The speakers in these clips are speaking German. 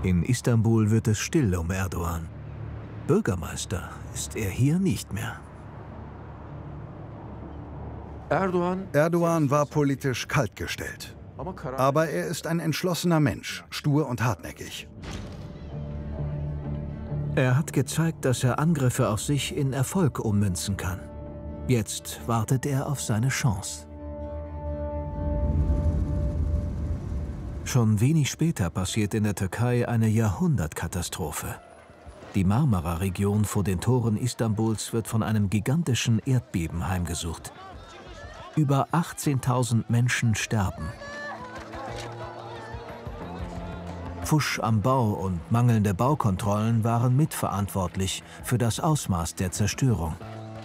In Istanbul wird es still um Erdoğan. Bürgermeister ist er hier nicht mehr. Erdoğan war politisch kaltgestellt. Aber er ist ein entschlossener Mensch, stur und hartnäckig. Er hat gezeigt, dass er Angriffe auf sich in Erfolg ummünzen kann. Jetzt wartet er auf seine Chance. Schon wenig später passiert in der Türkei eine Jahrhundertkatastrophe. Die Marmara-Region vor den Toren Istanbuls wird von einem gigantischen Erdbeben heimgesucht. Über 18.000 Menschen sterben. Pfusch am Bau und mangelnde Baukontrollen waren mitverantwortlich für das Ausmaß der Zerstörung.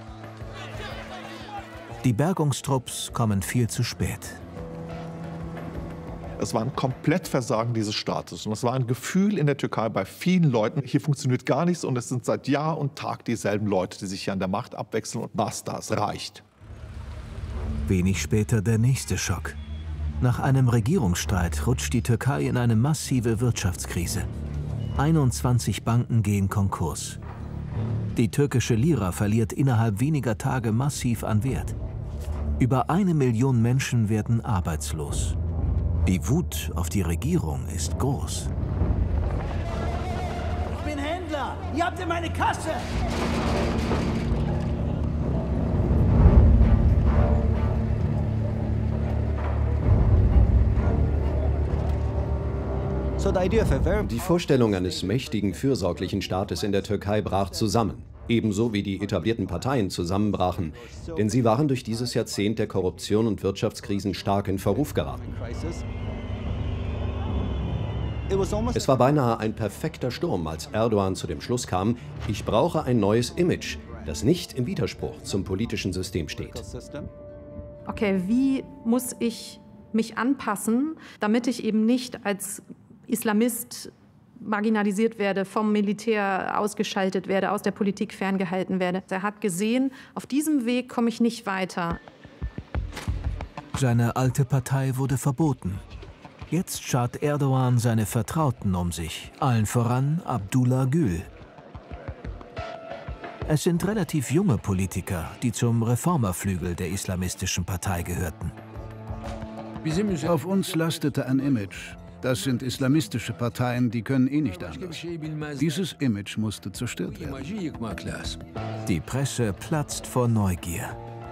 Die Bergungstrupps kommen viel zu spät. Es war ein Komplettversagen dieses Staates. Und es war ein Gefühl in der Türkei bei vielen Leuten, hier funktioniert gar nichts und es sind seit Jahr und Tag dieselben Leute, die sich hier an der Macht abwechseln und basta, es reicht. Wenig später der nächste Schock. Nach einem Regierungsstreit rutscht die Türkei in eine massive Wirtschaftskrise. 21 Banken gehen Konkurs. Die türkische Lira verliert innerhalb weniger Tage massiv an Wert. Über 1 Million Menschen werden arbeitslos. Die Wut auf die Regierung ist groß. Ich bin Händler! Ihr habt ja meine Kasse! Die Vorstellung eines mächtigen, fürsorglichen Staates in der Türkei brach zusammen. Ebenso wie die etablierten Parteien zusammenbrachen. Denn sie waren durch dieses Jahrzehnt der Korruption und Wirtschaftskrisen stark in Verruf geraten. Es war beinahe ein perfekter Sturm, als Erdoğan zu dem Schluss kam, ich brauche ein neues Image, das nicht im Widerspruch zum politischen System steht. Okay, wie muss ich mich anpassen, damit ich eben nicht als Islamist marginalisiert werde, vom Militär ausgeschaltet werde, aus der Politik ferngehalten werde. Er hat gesehen, auf diesem Weg komme ich nicht weiter. Seine alte Partei wurde verboten. Jetzt schart Erdoğan seine Vertrauten um sich, allen voran Abdullah Gül. Es sind relativ junge Politiker, die zum Reformerflügel der islamistischen Partei gehörten. Auf uns lastete ein Image. Das sind islamistische Parteien, die können eh nicht anders. Dieses Image musste zerstört werden. Die Presse platzt vor Neugier.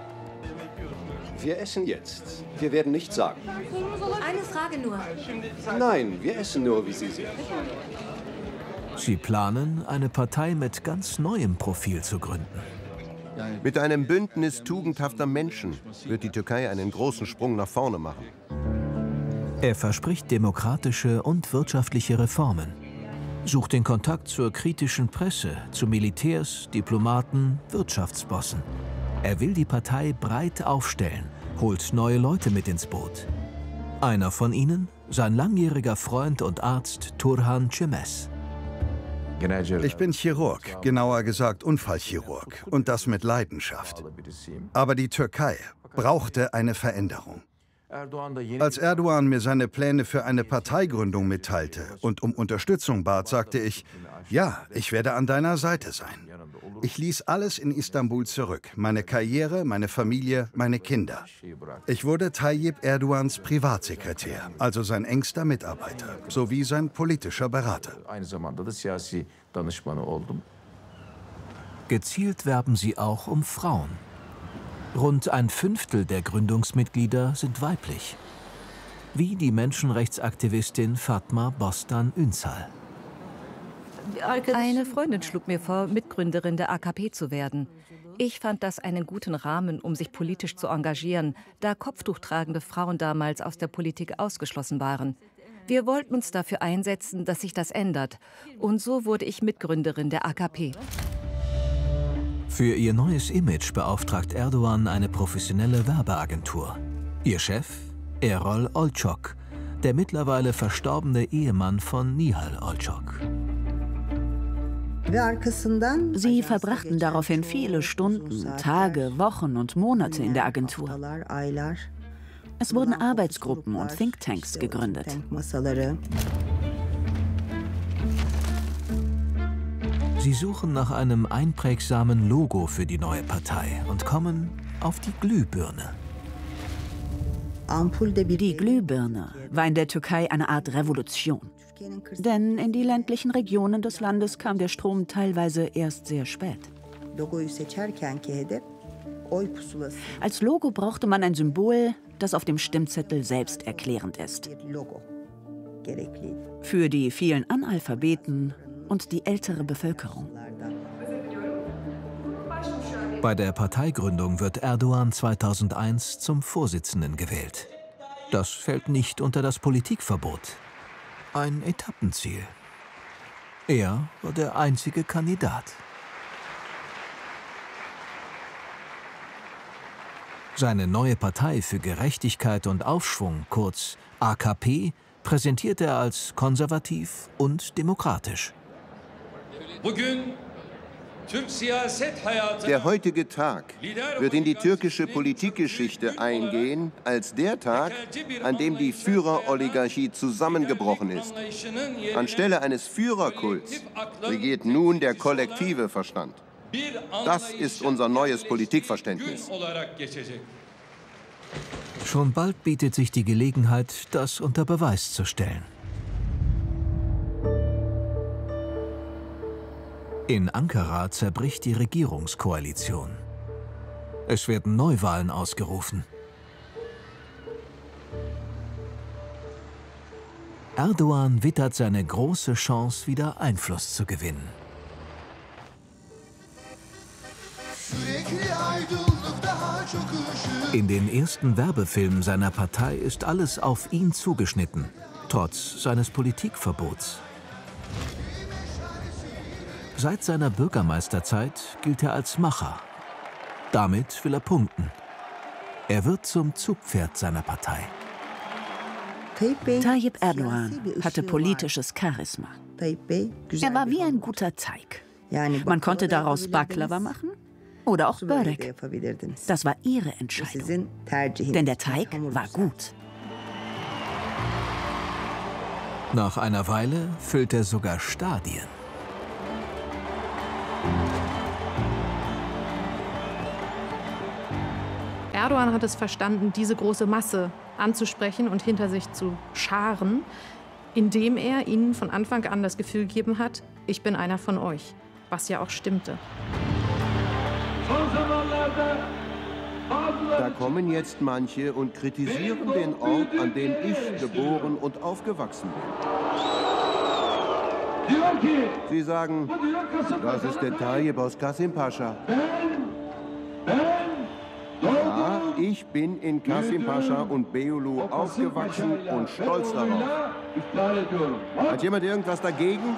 Wir essen jetzt. Wir werden nichts sagen. Eine Frage nur. Nein, wir essen nur, wie Sie sehen. Sie planen, eine Partei mit ganz neuem Profil zu gründen. Mit einem Bündnis tugendhafter Menschen wird die Türkei einen großen Sprung nach vorne machen. Er verspricht demokratische und wirtschaftliche Reformen, sucht den Kontakt zur kritischen Presse, zu Militärs, Diplomaten, Wirtschaftsbossen. Er will die Partei breit aufstellen, holt neue Leute mit ins Boot. Einer von ihnen, sein langjähriger Freund und Arzt Turhan Cemez. Ich bin Chirurg, genauer gesagt Unfallchirurg, und das mit Leidenschaft. Aber die Türkei brauchte eine Veränderung. Als Erdoğan mir seine Pläne für eine Parteigründung mitteilte und um Unterstützung bat, sagte ich, ja, ich werde an deiner Seite sein. Ich ließ alles in Istanbul zurück, meine Karriere, meine Familie, meine Kinder. Ich wurde Tayyip Erdoğans Privatsekretär, also sein engster Mitarbeiter, sowie sein politischer Berater. Gezielt werben sie auch um Frauen. Rund 1/5 der Gründungsmitglieder sind weiblich. Wie die Menschenrechtsaktivistin Fatma Bostan Ünsal. Eine Freundin schlug mir vor, Mitgründerin der AKP zu werden. Ich fand das einen guten Rahmen, um sich politisch zu engagieren, da kopftuchtragende Frauen damals aus der Politik ausgeschlossen waren. Wir wollten uns dafür einsetzen, dass sich das ändert. Und so wurde ich Mitgründerin der AKP. Für ihr neues Image beauftragt Erdoğan eine professionelle Werbeagentur. Ihr Chef? Erol Olçok, der mittlerweile verstorbene Ehemann von Nihal Olçok. Sie verbrachten daraufhin viele Stunden, Tage, Wochen und Monate in der Agentur. Es wurden Arbeitsgruppen und Thinktanks gegründet. Sie suchen nach einem einprägsamen Logo für die neue Partei und kommen auf die Glühbirne. Die Glühbirne war in der Türkei eine Art Revolution. Denn in die ländlichen Regionen des Landes kam der Strom teilweise erst sehr spät. Als Logo brauchte man ein Symbol, das auf dem Stimmzettel selbsterklärend ist. Für die vielen Analphabeten und die ältere Bevölkerung. Bei der Parteigründung wird Erdoğan 2001 zum Vorsitzenden gewählt. Das fällt nicht unter das Politikverbot. Ein Etappenziel. Er war der einzige Kandidat. Seine neue Partei für Gerechtigkeit und Aufschwung, kurz AKP, präsentiert er als konservativ und demokratisch. Der heutige Tag wird in die türkische Politikgeschichte eingehen als der Tag, an dem die Führeroligarchie zusammengebrochen ist. Anstelle eines Führerkults regiert nun der kollektive Verstand. Das ist unser neues Politikverständnis. Schon bald bietet sich die Gelegenheit, das unter Beweis zu stellen. In Ankara zerbricht die Regierungskoalition. Es werden Neuwahlen ausgerufen. Erdoğan wittert seine große Chance, wieder Einfluss zu gewinnen. In den ersten Werbefilmen seiner Partei ist alles auf ihn zugeschnitten, trotz seines Politikverbots. Seit seiner Bürgermeisterzeit gilt er als Macher. Damit will er punkten. Er wird zum Zugpferd seiner Partei. Tayyip Erdoğan hatte politisches Charisma. Er war wie ein guter Teig. Man konnte daraus Baklava machen oder auch Börek. Das war ihre Entscheidung. Denn der Teig war gut. Nach einer Weile füllt er sogar Stadien. Erdoğan hat es verstanden, diese große Masse anzusprechen und hinter sich zu scharen, indem er ihnen von Anfang an das Gefühl gegeben hat, ich bin einer von euch, was ja auch stimmte. Da kommen jetzt manche und kritisieren den Ort, an dem ich geboren und aufgewachsen bin. Sie sagen, das ist der Tayyip aus Kasimpasa. Ja, ich bin in Kasimpasa und Beyoğlu aufgewachsen und stolz darauf. Hat jemand irgendwas dagegen?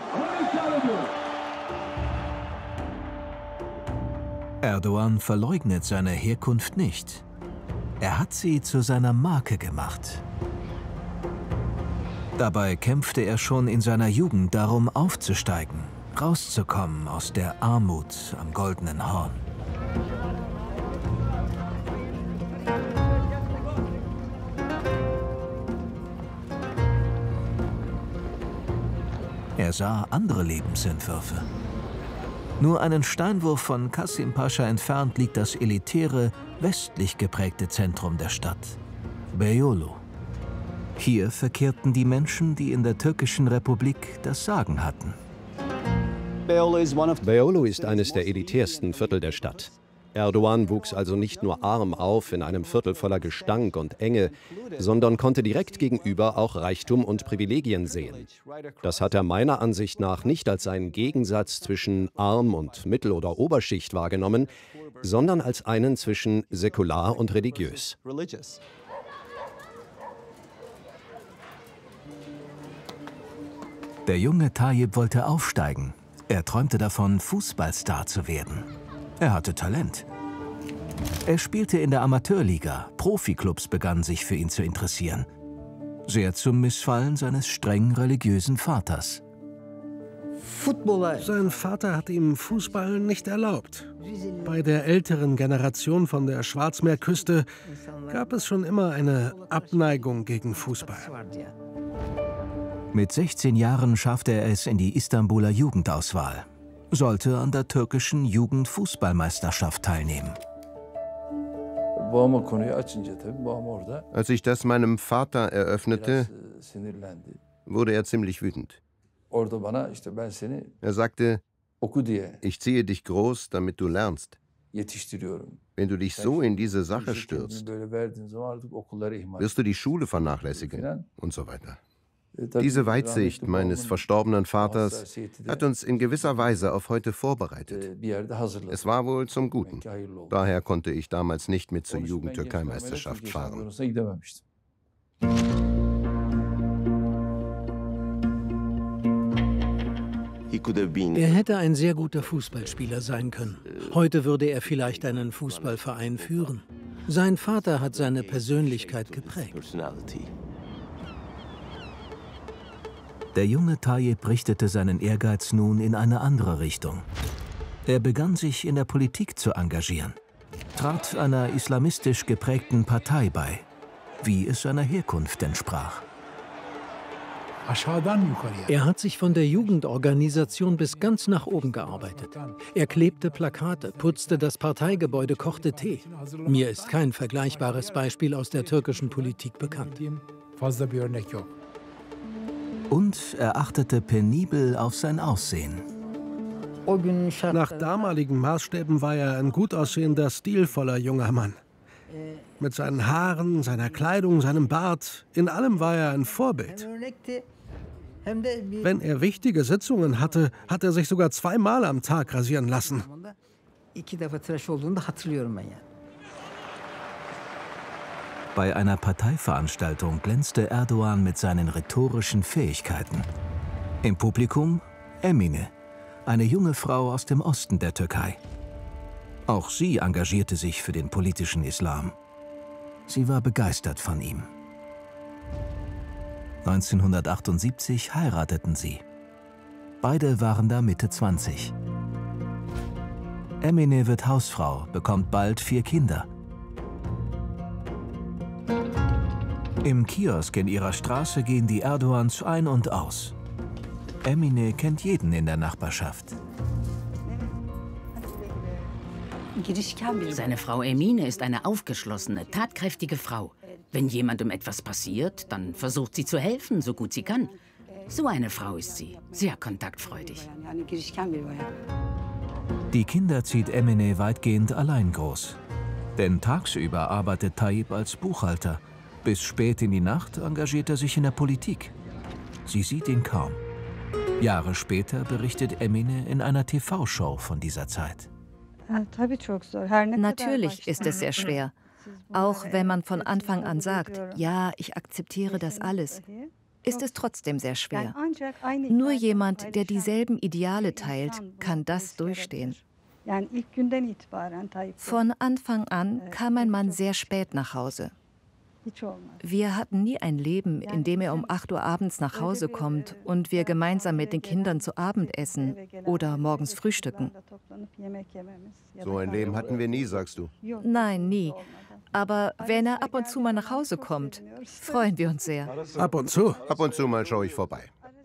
Erdoğan verleugnet seine Herkunft nicht. Er hat sie zu seiner Marke gemacht. Dabei kämpfte er schon in seiner Jugend darum, aufzusteigen, rauszukommen aus der Armut am Goldenen Horn. Er sah andere Lebensentwürfe. Nur einen Steinwurf von Kasimpasa entfernt liegt das elitäre, westlich geprägte Zentrum der Stadt, Beyoğlu. Hier verkehrten die Menschen, die in der türkischen Republik das Sagen hatten. Beyoğlu ist eines der elitärsten Viertel der Stadt. Erdoğan wuchs also nicht nur arm auf in einem Viertel voller Gestank und Enge, sondern konnte direkt gegenüber auch Reichtum und Privilegien sehen. Das hat er meiner Ansicht nach nicht als einen Gegensatz zwischen Arm- und Mittel- oder Oberschicht wahrgenommen, sondern als einen zwischen säkular und religiös. Der junge Tayyip wollte aufsteigen. Er träumte davon, Fußballstar zu werden. Er hatte Talent. Er spielte in der Amateurliga. Profiklubs begannen sich für ihn zu interessieren. Sehr zum Missfallen seines streng religiösen Vaters. Sein Vater hat ihm Fußball nicht erlaubt. Bei der älteren Generation von der Schwarzmeerküste gab es schon immer eine Abneigung gegen Fußball. Mit 16 Jahren schaffte er es in die Istanbuler Jugendauswahl. sollte an der türkischen Jugendfußballmeisterschaft teilnehmen. Als ich das meinem Vater eröffnete, wurde er ziemlich wütend. Er sagte, ich ziehe dich groß, damit du lernst. Wenn du dich so in diese Sache stürzt, wirst du die Schule vernachlässigen und so weiter. Diese Weitsicht meines verstorbenen Vaters hat uns in gewisser Weise auf heute vorbereitet. Es war wohl zum Guten. Daher konnte ich damals nicht mit zur Jugend-Türkei-Meisterschaft fahren. Er hätte ein sehr guter Fußballspieler sein können. Heute würde er vielleicht einen Fußballverein führen. Sein Vater hat seine Persönlichkeit geprägt. Der junge Tayyip richtete seinen Ehrgeiz nun in eine andere Richtung. Er begann sich in der Politik zu engagieren, trat einer islamistisch geprägten Partei bei, wie es seiner Herkunft entsprach. Er hat sich von der Jugendorganisation bis ganz nach oben gearbeitet. Er klebte Plakate, putzte das Parteigebäude, kochte Tee. Mir ist kein vergleichbares Beispiel aus der türkischen Politik bekannt. Und er achtete penibel auf sein Aussehen. Nach damaligen Maßstäben war er ein gut aussehender, stilvoller junger Mann. Mit seinen Haaren, seiner Kleidung, seinem Bart, in allem war er ein Vorbild. Wenn er wichtige Sitzungen hatte, hat er sich sogar 2-mal am Tag rasieren lassen. Bei einer Parteiveranstaltung glänzte Erdoğan mit seinen rhetorischen Fähigkeiten. Im Publikum Emine, eine junge Frau aus dem Osten der Türkei. Auch sie engagierte sich für den politischen Islam. Sie war begeistert von ihm. 1978 heirateten sie. Beide waren da Mitte 20. Emine wird Hausfrau, bekommt bald 4 Kinder. Im Kiosk in ihrer Straße gehen die Erdoğans ein und aus. Emine kennt jeden in der Nachbarschaft. Seine Frau Emine ist eine aufgeschlossene, tatkräftige Frau. Wenn jemandem etwas passiert, dann versucht sie zu helfen, so gut sie kann. So eine Frau ist sie, sehr kontaktfreudig. Die Kinder zieht Emine weitgehend allein groß. Denn tagsüber arbeitet Tayyip als Buchhalter. Bis spät in die Nacht engagiert er sich in der Politik. Sie sieht ihn kaum. Jahre später berichtet Emine in einer TV-Show von dieser Zeit. Natürlich ist es sehr schwer. Auch wenn man von Anfang an sagt, ja, ich akzeptiere das alles, ist es trotzdem sehr schwer. Nur jemand, der dieselben Ideale teilt, kann das durchstehen. Von Anfang an kam mein Mann sehr spät nach Hause. Wir hatten nie ein Leben, in dem er um 8 Uhr abends nach Hause kommt und wir gemeinsam mit den Kindern zu Abend essen oder morgens frühstücken. So ein Leben hatten wir nie, sagst du? Nein, nie. Aber wenn er ab und zu mal nach Hause kommt, freuen wir uns sehr. Ab und zu? Ab und zu mal schaue ich vorbei.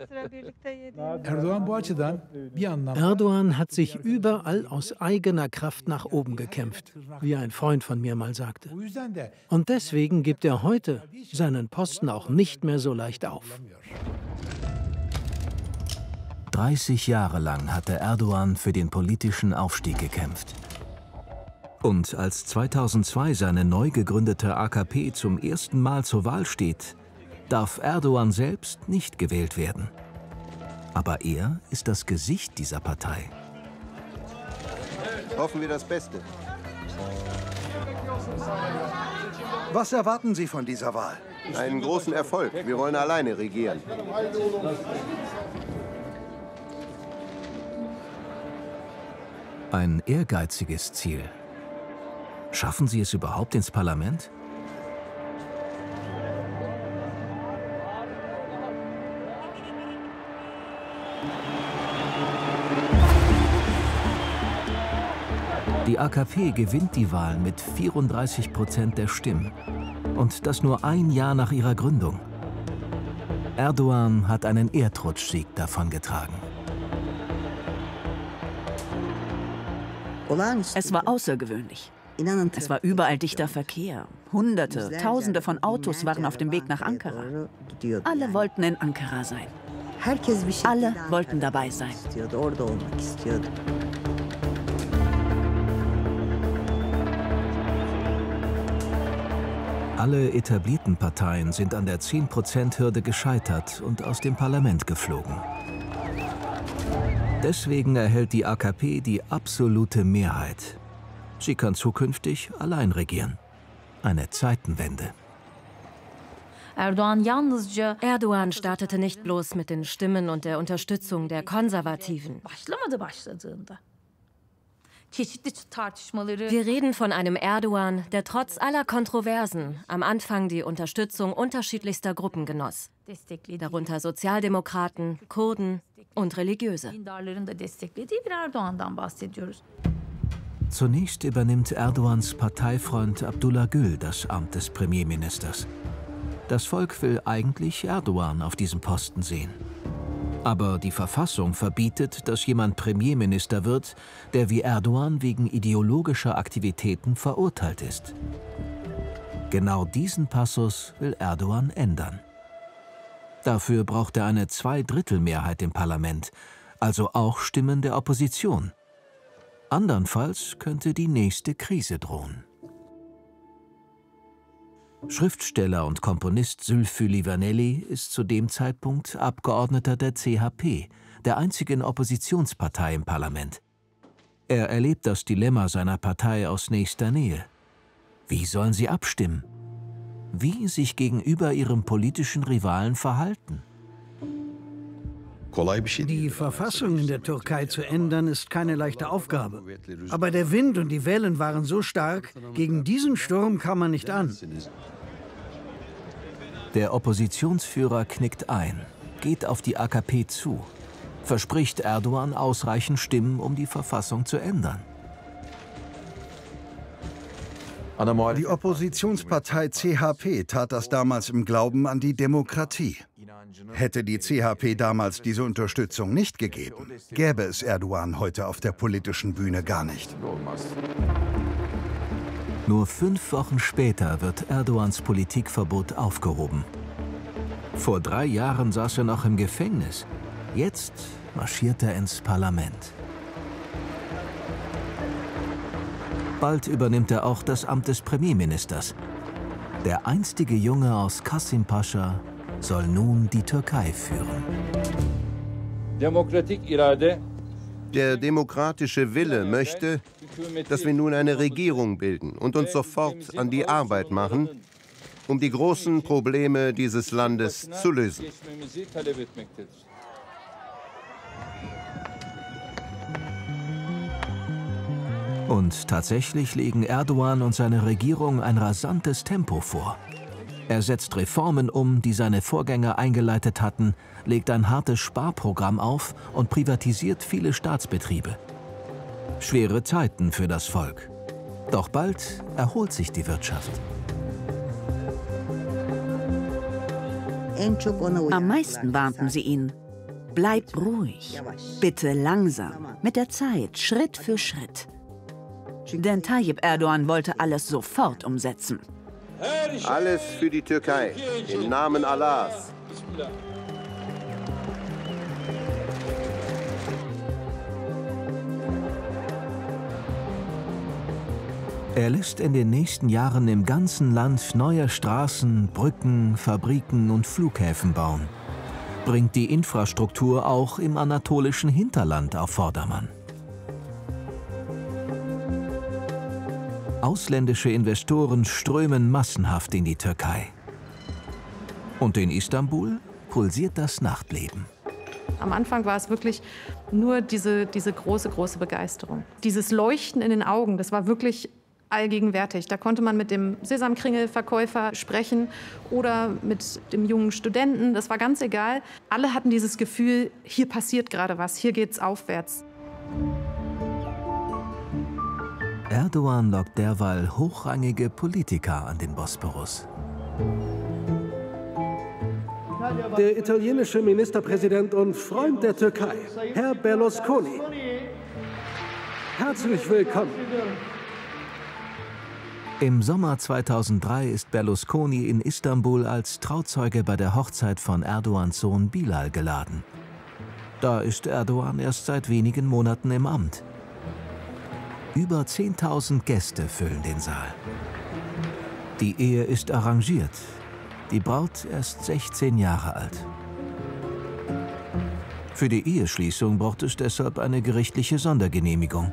Erdoğan hat sich überall aus eigener Kraft nach oben gekämpft, wie ein Freund von mir mal sagte. Und deswegen gibt er heute seinen Posten auch nicht mehr so leicht auf. 30 Jahre lang hatte Erdoğan für den politischen Aufstieg gekämpft. Und als 2002 seine neu gegründete AKP zum ersten Mal zur Wahl steht, darf Erdoğan selbst nicht gewählt werden. Aber er ist das Gesicht dieser Partei. Hoffen wir das Beste. Was erwarten Sie von dieser Wahl? Einen großen Erfolg. Wir wollen alleine regieren. Ein ehrgeiziges Ziel. Schaffen Sie es überhaupt ins Parlament? Die AKP gewinnt die Wahl mit 34% der Stimmen. Und das nur ein Jahr nach ihrer Gründung. Erdoğan hat einen Erdrutschsieg davongetragen. Es war außergewöhnlich. Es war überall dichter Verkehr. Hunderte, Tausende von Autos waren auf dem Weg nach Ankara. Alle wollten in Ankara sein. Alle wollten dabei sein. Alle etablierten Parteien sind an der 10%-Hürde gescheitert und aus dem Parlament geflogen. Deswegen erhält die AKP die absolute Mehrheit. Sie kann zukünftig allein regieren. Eine Zeitenwende. Erdogan startete nicht bloß mit den Stimmen und der Unterstützung der Konservativen. Wir reden von einem Erdogan, der trotz aller Kontroversen am Anfang die Unterstützung unterschiedlichster Gruppen genoss, darunter Sozialdemokraten, Kurden und Religiöse. Zunächst übernimmt Erdogans Parteifreund Abdullah Gül das Amt des Premierministers. Das Volk will eigentlich Erdogan auf diesem Posten sehen. Aber die Verfassung verbietet, dass jemand Premierminister wird, der wie Erdogan wegen ideologischer Aktivitäten verurteilt ist. Genau diesen Passus will Erdogan ändern. Dafür braucht er eine Zweidrittelmehrheit im Parlament, also auch Stimmen der Opposition. Andernfalls könnte die nächste Krise drohen. Schriftsteller und Komponist Zülfü Livaneli ist zu dem Zeitpunkt Abgeordneter der CHP, der einzigen Oppositionspartei im Parlament. Er erlebt das Dilemma seiner Partei aus nächster Nähe. Wie sollen sie abstimmen? Wie sich gegenüber ihrem politischen Rivalen verhalten? Die Verfassung in der Türkei zu ändern, ist keine leichte Aufgabe. Aber der Wind und die Wellen waren so stark, gegen diesen Sturm kam man nicht an. Der Oppositionsführer knickt ein, geht auf die AKP zu, verspricht Erdogan ausreichend Stimmen, um die Verfassung zu ändern. Die Oppositionspartei CHP tat das damals im Glauben an die Demokratie. Hätte die CHP damals diese Unterstützung nicht gegeben, gäbe es Erdogan heute auf der politischen Bühne gar nicht. Nur 5 Wochen später wird Erdogans Politikverbot aufgehoben. Vor 3 Jahren saß er noch im Gefängnis. Jetzt marschiert er ins Parlament. Bald übernimmt er auch das Amt des Premierministers. Der einstige Junge aus Kasımpaşa soll nun die Türkei führen. Der demokratische Wille möchte, dass wir nun eine Regierung bilden und uns sofort an die Arbeit machen, um die großen Probleme dieses Landes zu lösen. Und tatsächlich legen Erdogan und seine Regierung ein rasantes Tempo vor. Er setzt Reformen um, die seine Vorgänger eingeleitet hatten, legt ein hartes Sparprogramm auf und privatisiert viele Staatsbetriebe. Schwere Zeiten für das Volk. Doch bald erholt sich die Wirtschaft. Am meisten warnten sie ihn. Bleib ruhig, bitte langsam, mit der Zeit, Schritt für Schritt. Denn Tayyip Erdogan wollte alles sofort umsetzen. Alles für die Türkei, im Namen Allahs. Er lässt in den nächsten Jahren im ganzen Land neue Straßen, Brücken, Fabriken und Flughäfen bauen. Bringt die Infrastruktur auch im anatolischen Hinterland auf Vordermann. Ausländische Investoren strömen massenhaft in die Türkei. Und in Istanbul pulsiert das Nachtleben. Am Anfang war es wirklich nur diese große Begeisterung. Dieses Leuchten in den Augen, das war wirklich allgegenwärtig. Da konnte man mit dem Sesamkringelverkäufer sprechen oder mit dem jungen Studenten. Das war ganz egal. Alle hatten dieses Gefühl, hier passiert gerade was, hier geht's aufwärts. Erdogan lockt derweil hochrangige Politiker an den Bosporus. Der italienische Ministerpräsident und Freund der Türkei, Herr Berlusconi. Herzlich willkommen. Im Sommer 2003 ist Berlusconi in Istanbul als Trauzeuge bei der Hochzeit von Erdogans Sohn Bilal geladen. Da ist Erdogan erst seit wenigen Monaten im Amt. Über 10.000 Gäste füllen den Saal. Die Ehe ist arrangiert. Die Braut erst 16 Jahre alt. Für die Eheschließung braucht es deshalb eine gerichtliche Sondergenehmigung.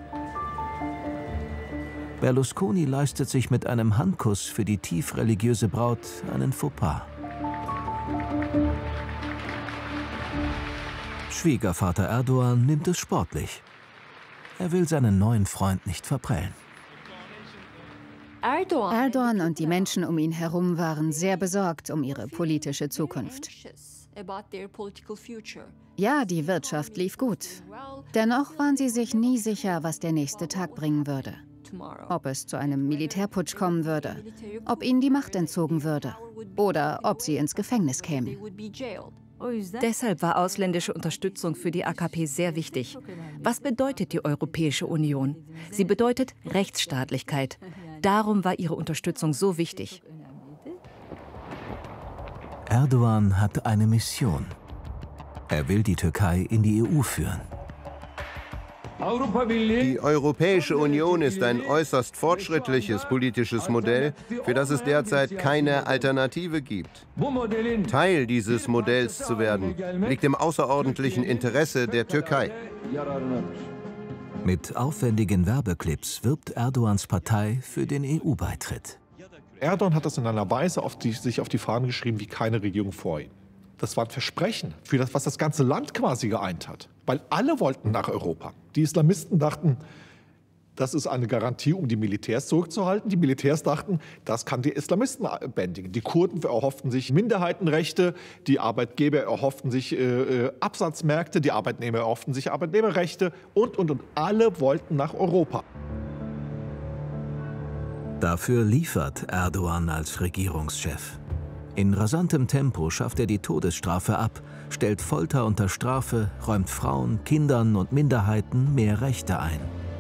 Berlusconi leistet sich mit einem Handkuss für die tief religiöse Braut einen Fauxpas. Schwiegervater Erdogan nimmt es sportlich. Er will seinen neuen Freund nicht verprellen. Erdogan und die Menschen um ihn herum waren sehr besorgt um ihre politische Zukunft. Ja, die Wirtschaft lief gut. Dennoch waren sie sich nie sicher, was der nächste Tag bringen würde. Ob es zu einem Militärputsch kommen würde, ob ihnen die Macht entzogen würde oder ob sie ins Gefängnis kämen. Deshalb war ausländische Unterstützung für die AKP sehr wichtig. Was bedeutet die Europäische Union? Sie bedeutet Rechtsstaatlichkeit. Darum war ihre Unterstützung so wichtig. Erdogan hat eine Mission. Er will die Türkei in die EU führen. Die Europäische Union ist ein äußerst fortschrittliches politisches Modell, für das es derzeit keine Alternative gibt. Teil dieses Modells zu werden, liegt im außerordentlichen Interesse der Türkei. Mit aufwendigen Werbeclips wirbt Erdogans Partei für den EU-Beitritt. Erdogan hat das in einer Weise sich auf die Fahnen geschrieben wie keine Regierung vor ihm. Das war ein Versprechen für das, was das ganze Land quasi geeint hat. Weil alle wollten nach Europa. Die Islamisten dachten, das ist eine Garantie, um die Militärs zurückzuhalten. Die Militärs dachten, das kann die Islamisten bändigen. Die Kurden erhofften sich Minderheitenrechte, die Arbeitgeber erhofften sich Absatzmärkte, die Arbeitnehmer erhofften sich Arbeitnehmerrechte und. Alle wollten nach Europa. Dafür liefert Erdogan als Regierungschef. In rasantem Tempo schafft er die Todesstrafe ab, stellt Folter unter Strafe, räumt Frauen, Kindern und Minderheiten mehr Rechte ein.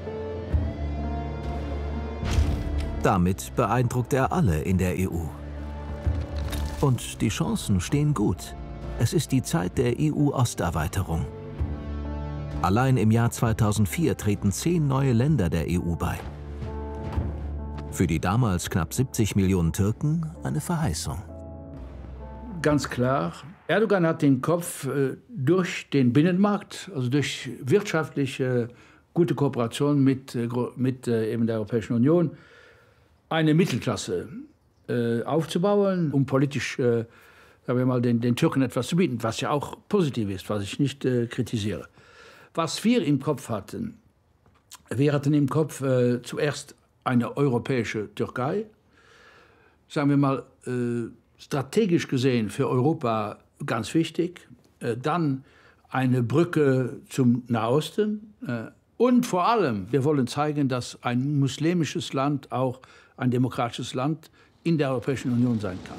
Damit beeindruckt er alle in der EU. Und die Chancen stehen gut. Es ist die Zeit der EU-Osterweiterung. Allein im Jahr 2004 treten 10 neue Länder der EU bei. Für die damals knapp 70 Millionen Türken eine Verheißung. Ganz klar, Erdogan hat den Kopf durch den Binnenmarkt, also durch wirtschaftliche gute Kooperation mit eben der Europäischen Union, eine Mittelklasse aufzubauen, um politisch sagen wir mal, den Türken etwas zu bieten, was ja auch positiv ist, was ich nicht kritisiere. Was wir im Kopf hatten, wir hatten im Kopf zuerst eine europäische Türkei, sagen wir mal, strategisch gesehen für Europa ganz wichtig. Dann eine Brücke zum Nahosten. Und vor allem, wir wollen zeigen, dass ein muslimisches Land auch ein demokratisches Land in der Europäischen Union sein kann.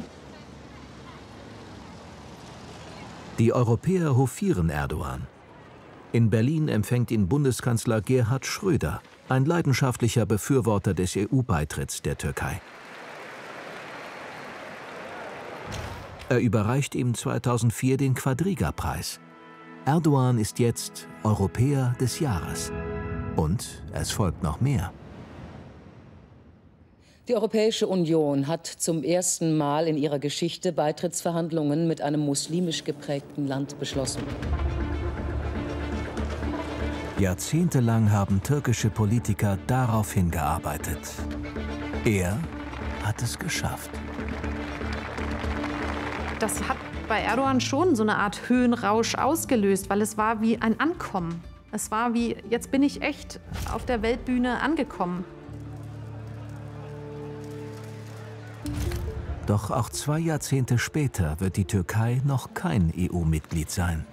Die Europäer hofieren Erdogan. In Berlin empfängt ihn Bundeskanzler Gerhard Schröder, ein leidenschaftlicher Befürworter des EU-Beitritts der Türkei. Er überreicht ihm 2004 den Quadriga-Preis. Erdogan ist jetzt Europäer des Jahres. Und es folgt noch mehr. Die Europäische Union hat zum ersten Mal in ihrer Geschichte Beitrittsverhandlungen mit einem muslimisch geprägten Land beschlossen. Jahrzehntelang haben türkische Politiker darauf hingearbeitet. Er hat es geschafft. Das hat bei Erdogan schon so eine Art Höhenrausch ausgelöst, weil es war wie ein Ankommen. Es war wie, jetzt bin ich echt auf der Weltbühne angekommen. Doch auch 2 Jahrzehnte später wird die Türkei noch kein EU-Mitglied sein.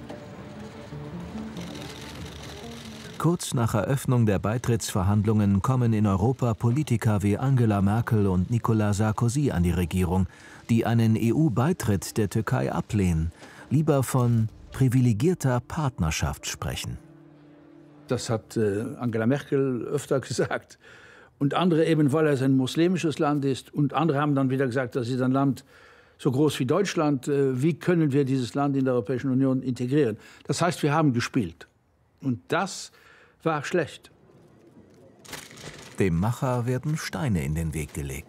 Kurz nach Eröffnung der Beitrittsverhandlungen kommen in Europa Politiker wie Angela Merkel und Nicolas Sarkozy an die Regierung, die einen EU-Beitritt der Türkei ablehnen, lieber von privilegierter Partnerschaft sprechen. Das hat Angela Merkel öfter gesagt. Und andere eben, weil es ein muslimisches Land ist. Und andere haben dann wieder gesagt, das ist ein Land so groß wie Deutschland. Wie können wir dieses Land in der Europäischen Union integrieren? Das heißt, wir haben gespielt. Und das war schlecht. Dem Macher werden Steine in den Weg gelegt.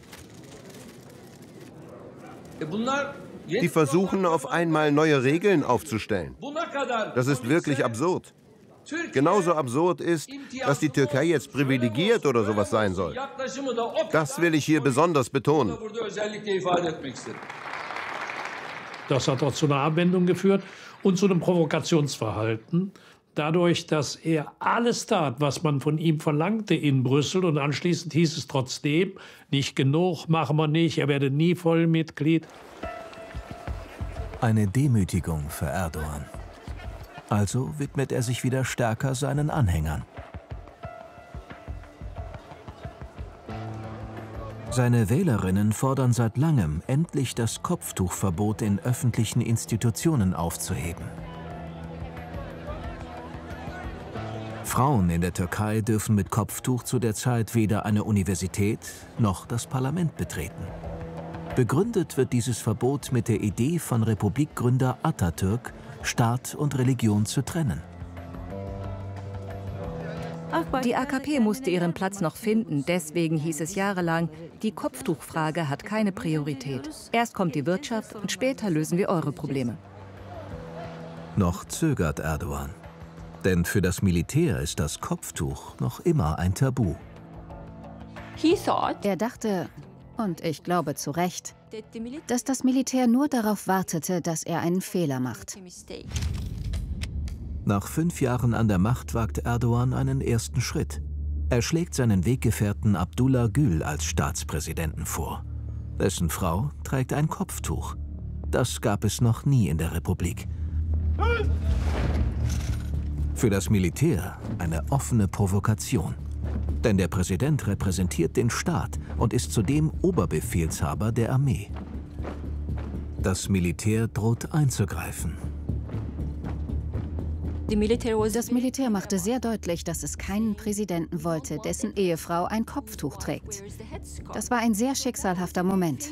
Die versuchen, auf einmal neue Regeln aufzustellen. Das ist wirklich absurd. Genauso absurd ist, dass die Türkei jetzt privilegiert oder sowas sein soll. Das will ich hier besonders betonen. Das hat auch zu einer Abwendung geführt und zu einem Provokationsverhalten. Dadurch, dass er alles tat, was man von ihm verlangte in Brüssel. Und anschließend hieß es trotzdem, nicht genug, machen wir nicht, er werde nie Vollmitglied. Eine Demütigung für Erdogan. Also widmet er sich wieder stärker seinen Anhängern. Seine Wählerinnen fordern seit langem, endlich das Kopftuchverbot in öffentlichen Institutionen aufzuheben. Frauen in der Türkei dürfen mit Kopftuch zu der Zeit weder eine Universität noch das Parlament betreten. Begründet wird dieses Verbot mit der Idee von Republikgründer Atatürk, Staat und Religion zu trennen. Die AKP musste ihren Platz noch finden, deswegen hieß es jahrelang, die Kopftuchfrage hat keine Priorität. Erst kommt die Wirtschaft und später lösen wir eure Probleme. Noch zögert Erdogan. Denn für das Militär ist das Kopftuch noch immer ein Tabu. Er dachte, und ich glaube zu Recht, dass das Militär nur darauf wartete, dass er einen Fehler macht. Nach 5 Jahren an der Macht wagt Erdogan einen ersten Schritt. Er schlägt seinen Weggefährten Abdullah Gül als Staatspräsidenten vor. Dessen Frau trägt ein Kopftuch. Das gab es noch nie in der Republik. Für das Militär eine offene Provokation. Denn der Präsident repräsentiert den Staat und ist zudem Oberbefehlshaber der Armee. Das Militär droht einzugreifen. Das Militär machte sehr deutlich, dass es keinen Präsidenten wollte, dessen Ehefrau ein Kopftuch trägt. Das war ein sehr schicksalhafter Moment.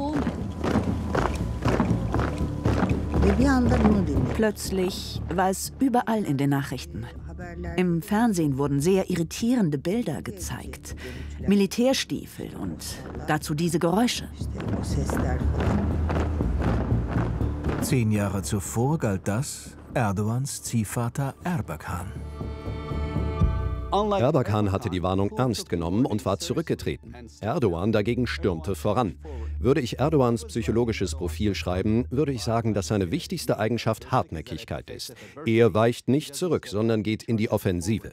Plötzlich war es überall in den Nachrichten. Im Fernsehen wurden sehr irritierende Bilder gezeigt. Militärstiefel und dazu diese Geräusche. 10 Jahre zuvor galt das Erdogans Ziehvater Erbakan. Erbakan hatte die Warnung ernst genommen und war zurückgetreten. Erdogan dagegen stürmte voran. Würde ich Erdogans psychologisches Profil schreiben, würde ich sagen, dass seine wichtigste Eigenschaft Hartnäckigkeit ist. Er weicht nicht zurück, sondern geht in die Offensive.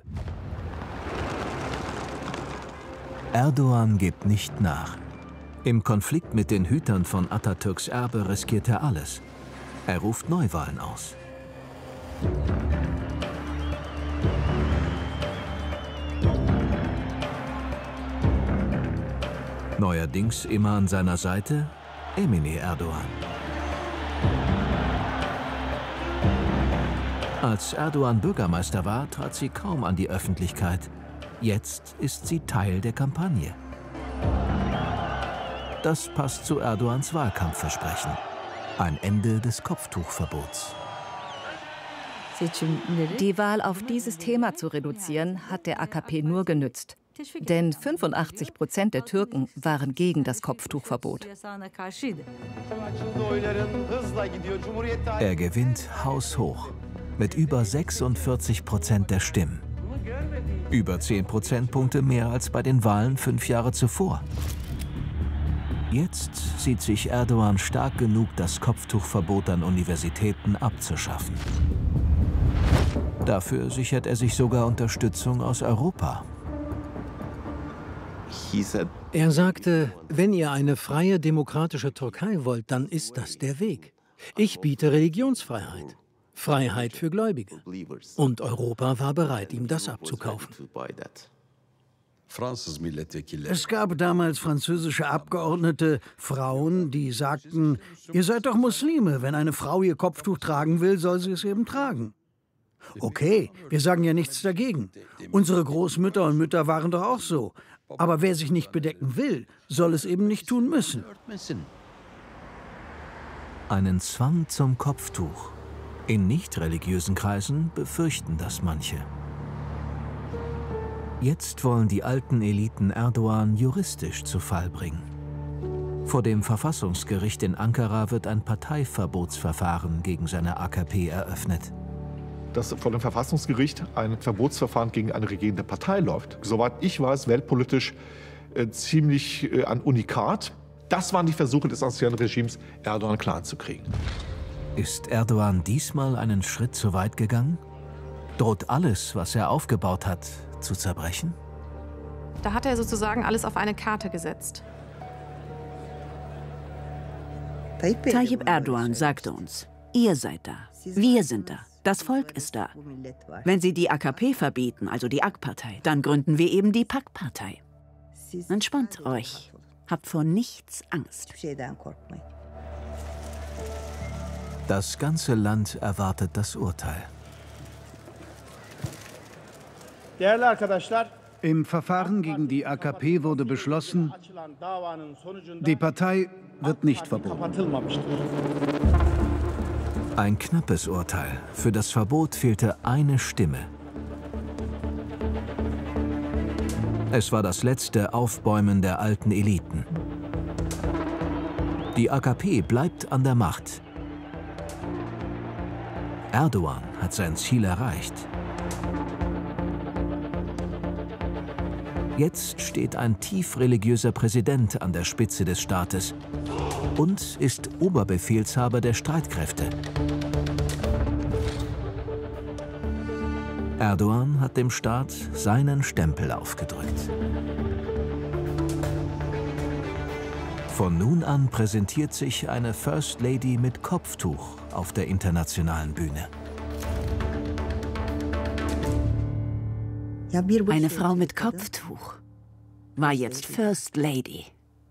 Erdogan gibt nicht nach. Im Konflikt mit den Hütern von Atatürks Erbe riskiert er alles. Er ruft Neuwahlen aus. Neuerdings immer an seiner Seite Emine Erdogan. Als Erdogan Bürgermeister war, trat sie kaum an die Öffentlichkeit. Jetzt ist sie Teil der Kampagne. Das passt zu Erdogans Wahlkampfversprechen. Ein Ende des Kopftuchverbots. Die Wahl auf dieses Thema zu reduzieren, hat der AKP nur genützt. Denn 85% der Türken waren gegen das Kopftuchverbot. Er gewinnt haushoch mit über 46% der Stimmen. Über 10 Prozentpunkte mehr als bei den Wahlen 5 Jahre zuvor. Jetzt sieht sich Erdogan stark genug, das Kopftuchverbot an Universitäten abzuschaffen. Dafür sichert er sich sogar Unterstützung aus Europa. Er sagte, wenn ihr eine freie, demokratische Türkei wollt, dann ist das der Weg. Ich biete Religionsfreiheit, Freiheit für Gläubige. Und Europa war bereit, ihm das abzukaufen. Es gab damals französische Abgeordnete, Frauen, die sagten, ihr seid doch Muslime, wenn eine Frau ihr Kopftuch tragen will, soll sie es eben tragen. Okay, wir sagen ja nichts dagegen. Unsere Großmütter und Mütter waren doch auch so. Aber wer sich nicht bedecken will, soll es eben nicht tun müssen. Einen Zwang zum Kopftuch. In nicht religiösen Kreisen befürchten das manche. Jetzt wollen die alten Eliten Erdogan juristisch zu Fall bringen. Vor dem Verfassungsgericht in Ankara wird ein Parteiverbotsverfahren gegen seine AKP eröffnet. Dass vor dem Verfassungsgericht ein Verbotsverfahren gegen eine regierende Partei läuft. Soweit ich weiß, weltpolitisch ziemlich ein Unikat. Das waren die Versuche des anciennes Regimes, Erdogan klar zu kriegen. Ist Erdogan diesmal einen Schritt zu weit gegangen? Droht alles, was er aufgebaut hat, zu zerbrechen? Da hat er sozusagen alles auf eine Karte gesetzt. Tayyip Erdogan sagte uns, ihr seid da, wir sind da, das Volk ist da. Wenn Sie die AKP verbieten, also die AK-Partei, dann gründen wir eben die PAK-Partei. Entspannt euch, habt vor nichts Angst. Das ganze Land erwartet das Urteil. Im Verfahren gegen die AKP wurde beschlossen, die Partei wird nicht verboten. Ein knappes Urteil. Für das Verbot fehlte eine Stimme. Es war das letzte Aufbäumen der alten Eliten. Die AKP bleibt an der Macht. Erdogan hat sein Ziel erreicht. Jetzt steht ein tief religiöser Präsident an der Spitze des Staates und ist Oberbefehlshaber der Streitkräfte. Erdogan hat dem Staat seinen Stempel aufgedrückt. Von nun an präsentiert sich eine First Lady mit Kopftuch auf der internationalen Bühne. Eine Frau mit Kopftuch war jetzt First Lady.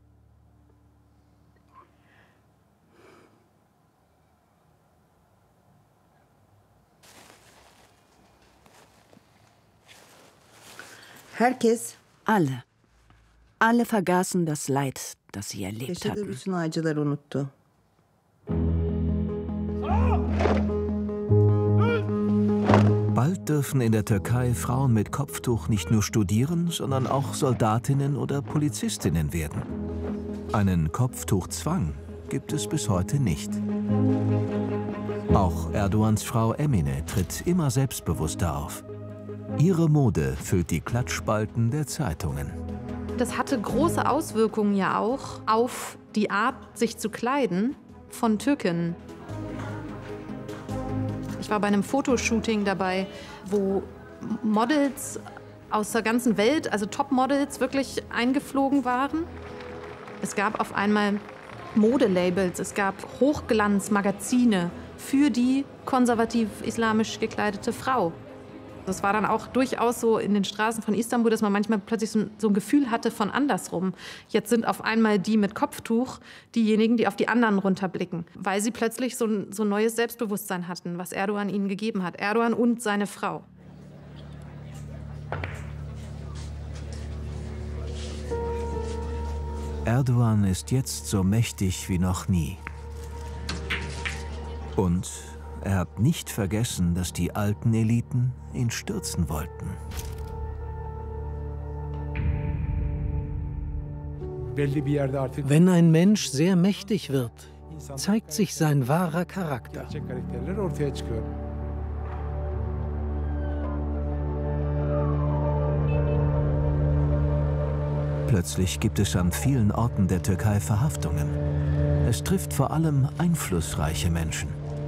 Alle vergaßen das Leid, das sie erlebt hatten. Bald dürfen in der Türkei Frauen mit Kopftuch nicht nur studieren, sondern auch Soldatinnen oder Polizistinnen werden. Einen Kopftuchzwang gibt es bis heute nicht. Auch Erdogans Frau Emine tritt immer selbstbewusster auf. Ihre Mode füllt die Klatschspalten der Zeitungen. Das hatte große Auswirkungen ja auch auf die Art, sich zu kleiden von Türkinnen. Ich war bei einem Fotoshooting dabei, wo Models aus der ganzen Welt, also Topmodels, wirklich eingeflogen waren. Es gab auf einmal Modelabels, es gab Hochglanzmagazine für die konservativ-islamisch gekleidete Frau. Das war dann auch durchaus so in den Straßen von Istanbul, dass man manchmal plötzlich so ein Gefühl hatte von andersrum. Jetzt sind auf einmal die mit Kopftuch diejenigen, die auf die anderen runterblicken, weil sie plötzlich so ein neues Selbstbewusstsein hatten, was Erdogan ihnen gegeben hat. Erdogan und seine Frau. Erdogan ist jetzt so mächtig wie noch nie. Und er hat nicht vergessen, dass die alten Eliten ihn stürzen wollten. Wenn ein Mensch sehr mächtig wird, zeigt sich sein wahrer Charakter. Plötzlich gibt es an vielen Orten der Türkei Verhaftungen. Es trifft vor allem einflussreiche Menschen.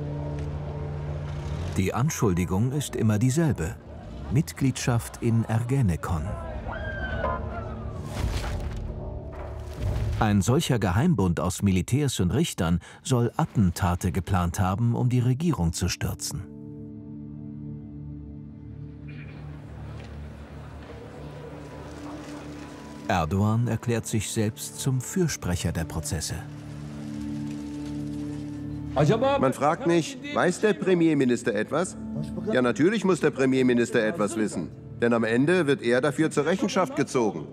Die Anschuldigung ist immer dieselbe: Mitgliedschaft in Ergenekon. Ein solcher Geheimbund aus Militärs und Richtern soll Attentate geplant haben, um die Regierung zu stürzen. Erdogan erklärt sich selbst zum Fürsprecher der Prozesse. Man fragt mich, weiß der Premierminister etwas? Ja, natürlich muss der Premierminister etwas wissen. Denn am Ende wird er dafür zur Rechenschaft gezogen.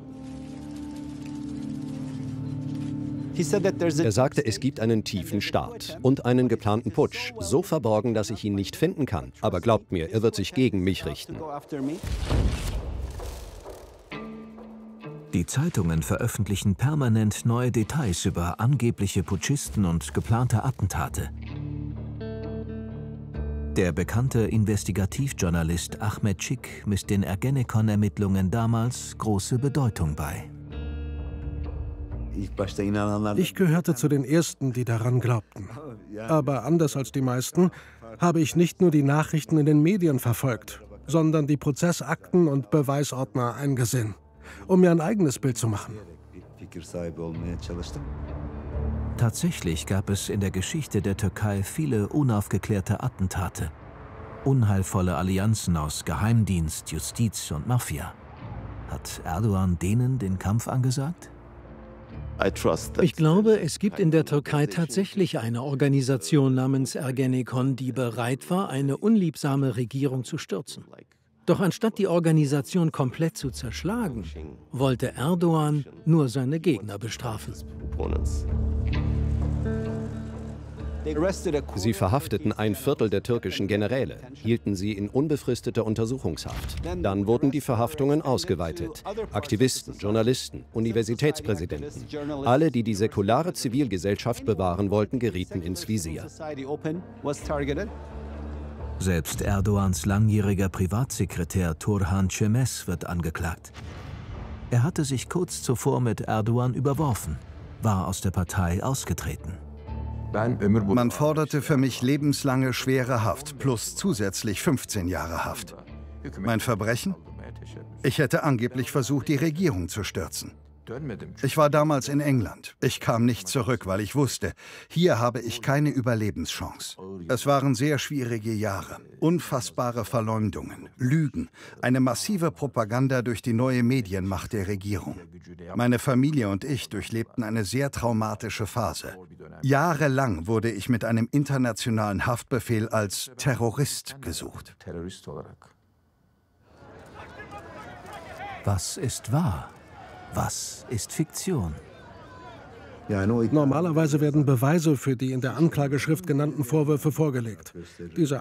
Er sagte, es gibt einen tiefen Staat und einen geplanten Putsch, so verborgen, dass ich ihn nicht finden kann. Aber glaubt mir, er wird sich gegen mich richten. Die Zeitungen veröffentlichen permanent neue Details über angebliche Putschisten und geplante Attentate. Der bekannte Investigativjournalist Ahmet Schick misst den Ergenekon-Ermittlungen damals große Bedeutung bei. Ich gehörte zu den Ersten, die daran glaubten. Aber anders als die meisten habe ich nicht nur die Nachrichten in den Medien verfolgt, sondern die Prozessakten und Beweisordner eingesehen, um mir ein eigenes Bild zu machen. Tatsächlich gab es in der Geschichte der Türkei viele unaufgeklärte Attentate, unheilvolle Allianzen aus Geheimdienst, Justiz und Mafia. Hat Erdogan denen den Kampf angesagt? Ich glaube, es gibt in der Türkei tatsächlich eine Organisation namens Ergenekon, die bereit war, eine unliebsame Regierung zu stürzen. Doch anstatt die Organisation komplett zu zerschlagen, wollte Erdogan nur seine Gegner bestrafen. Sie verhafteten ein Viertel der türkischen Generäle, hielten sie in unbefristeter Untersuchungshaft. Dann wurden die Verhaftungen ausgeweitet. Aktivisten, Journalisten, Universitätspräsidenten, alle, die die säkulare Zivilgesellschaft bewahren wollten, gerieten ins Visier. Selbst Erdogans langjähriger Privatsekretär Turhan Cemez wird angeklagt. Er hatte sich kurz zuvor mit Erdogan überworfen, war aus der Partei ausgetreten. Man forderte für mich lebenslange schwere Haft plus zusätzlich 15 Jahre Haft. Mein Verbrechen? Ich hätte angeblich versucht, die Regierung zu stürzen. Ich war damals in England. Ich kam nicht zurück, weil ich wusste, hier habe ich keine Überlebenschance. Es waren sehr schwierige Jahre, unfassbare Verleumdungen, Lügen, eine massive Propaganda durch die neue Medienmacht der Regierung. Meine Familie und ich durchlebten eine sehr traumatische Phase. Jahrelang wurde ich mit einem internationalen Haftbefehl als Terrorist gesucht. Was ist wahr? Was ist Fiktion? Normalerweise werden Beweise für die in der Anklageschrift genannten Vorwürfe vorgelegt. Diese